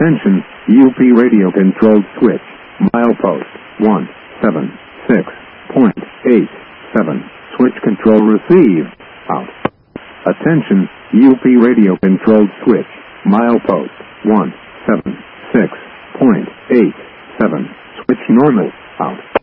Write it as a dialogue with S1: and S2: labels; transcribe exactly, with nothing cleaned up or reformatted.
S1: Attention, U P radio controlled switch. Milepost one seven six point eight seven. Switch control received. Out. Attention, U P radio controlled switch. Milepost one seven six point eight seven. Switch normal. Out.